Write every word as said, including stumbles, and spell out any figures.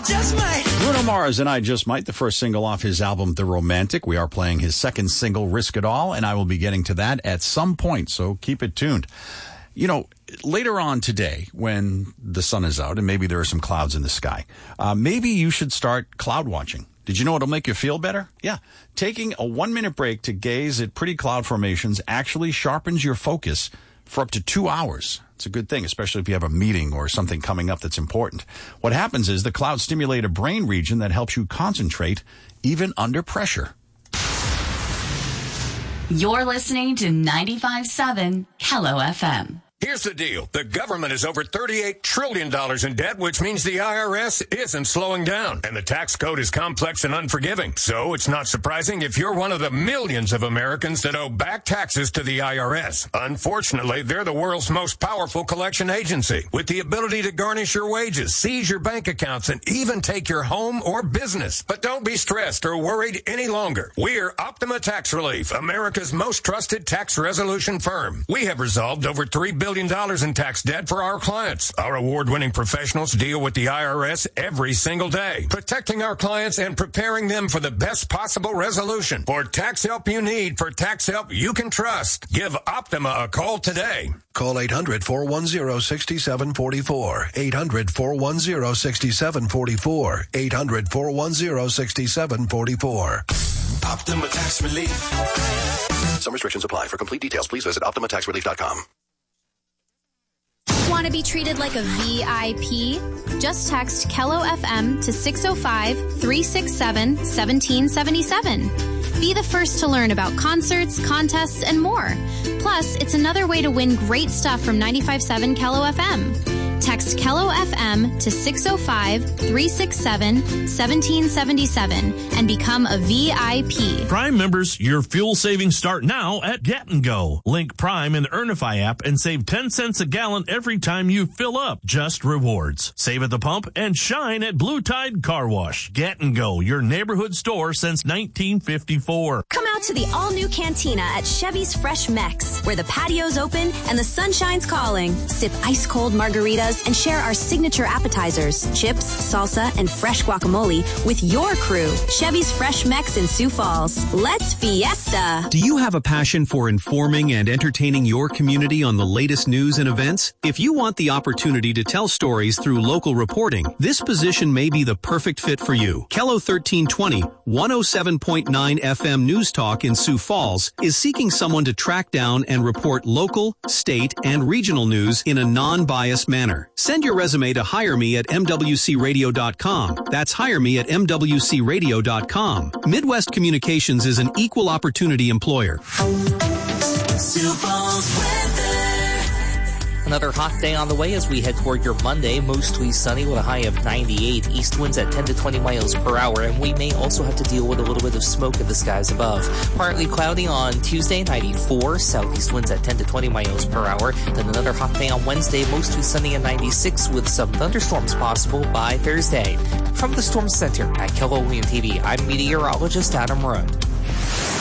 Just Might. Bruno Mars and I Just Might, the first single off his album, The Romantic. We are playing his second single, Risk It All, and I will be getting to that at some point, so keep it tuned. You know, later on today, when the sun is out and maybe there are some clouds in the sky, uh, maybe you should start cloud watching. Did you know it'll make you feel better? Yeah. Taking a one-minute break to gaze at pretty cloud formations actually sharpens your focus for up to two hours. It's a good thing, especially if you have a meeting or something coming up that's important. What happens is the clouds stimulate a brain region that helps you concentrate even under pressure. You're listening to ninety-five point seven Hello F M. Here's the deal. The government is over thirty-eight trillion dollars in debt, which means the I R S isn't slowing down. And the tax code is complex and unforgiving. So it's not surprising if you're one of the millions of Americans that owe back taxes to the I R S. Unfortunately, they're the world's most powerful collection agency, with the ability to garnish your wages, seize your bank accounts, and even take your home or business. But don't be stressed or worried any longer. We're Optima Tax Relief, America's most trusted tax resolution firm. We have resolved over three billion dollars in tax debt for our clients. Our award-winning professionals deal with the I R S every single day, protecting our clients and preparing them for the best possible resolution. For tax help you need, for tax help you can trust, give Optima a call today. Call eight hundred, four one zero, six seven four four. eight hundred, four one zero, six seven four four. eight hundred, four one zero, six seven four four. Optima Tax Relief. Some restrictions apply. For complete details, please visit optima tax relief dot com. Want to be treated like a V I P? Just text Kello F M to six oh five, three six seven, one seven seven seven. Be the first to learn about concerts, contests, and more. Plus, it's another way to win great stuff from ninety-five point seven Kello F M. Text Kello F M to six oh five, three six seven, one seven seven seven and become a V I P. Prime members, your fuel savings start now at Get and Go. Link Prime in the Earnify app and save ten cents a gallon every time you fill up. Just rewards. Save at the pump and shine at Blue Tide Car Wash. Get and Go, your neighborhood store since nineteen fifty-four. Come out to the all-new Cantina at Chevy's Fresh Mex, where the patio's open and the sunshine's calling. Sip ice-cold margaritas and share our signature appetizers, chips, salsa, and fresh guacamole with your crew. Chevy's Fresh Mex in Sioux Falls. Let's fiesta! Do you have a passion for informing and entertaining your community on the latest news and events? If you want the opportunity to tell stories through local reporting, this position may be the perfect fit for you. Kello thirteen twenty, one oh seven point nine F M News Talk in Sioux Falls is seeking someone to track down and report local, state, and regional news in a non-biased manner. Send your resume to hire me at m w c radio dot com. That's hire me at m w c radio dot com. Midwest Communications is an equal opportunity employer. Sioux Falls weather. Another hot day on the way as we head toward your Monday. Mostly sunny with a high of ninety-eight. East winds at ten to twenty miles per hour, and we may also have to deal with a little bit of smoke in the skies above. Partly cloudy on Tuesday, ninety-four. Southeast winds at ten to twenty miles per hour. Then another hot day on Wednesday, mostly sunny at ninety-six with some thunderstorms possible by Thursday. From the Storm Center at Kelolean T V, I'm meteorologist Adam Road.